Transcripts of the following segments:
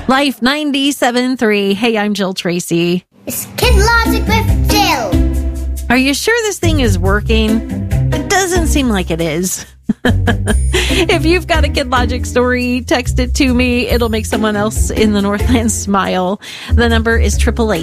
Life 97.3. Hey, I'm Jill Tracy. It's Kid Logic with Jill. Are you sure this thing is working? It doesn't seem like it is. If you've got a Kid Logic story, text it to me. It'll make someone else in the Northland smile. The number is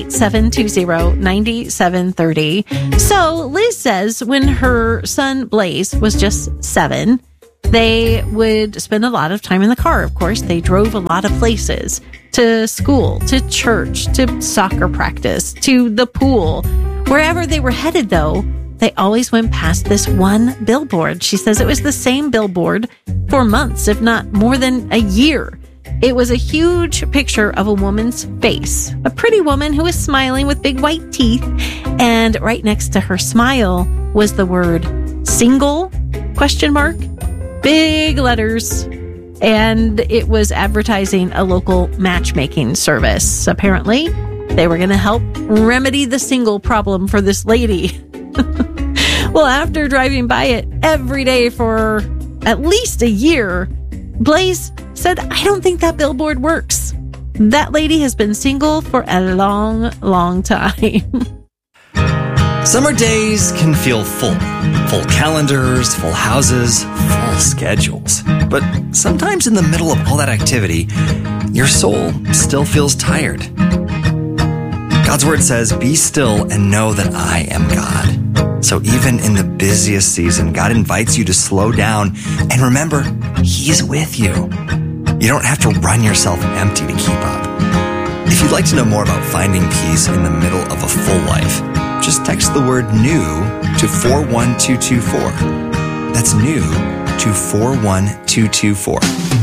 888-720-9730. So Liz says when her son Blaze was just 7, they would spend a lot of time in the car. Of course, they drove a lot of places, to school, to church, to soccer practice, to the pool. Wherever they were headed, though, they always went past this one billboard. She says it was the same billboard for months, if not more than a year. It was a huge picture of a woman's face, a pretty woman who was smiling with big white teeth. And right next to her smile was the word single, ? Big letters. And it was advertising a local matchmaking service. Apparently, they were going to help remedy the single problem for this lady. Well, after driving by it every day for at least a year, Blaze said, I don't think that billboard works. That lady has been single for a long, long time. Summer days can feel full. Full calendars, full houses, full schedules. But sometimes in the middle of all that activity, your soul still feels tired. God's word says, be still and know that I am God. So even in the busiest season, God invites you to slow down and remember, He's with you. You don't have to run yourself empty to keep up. If you'd like to know more about finding peace in the middle of a full life, just text the word new to 41224. That's new to 41224.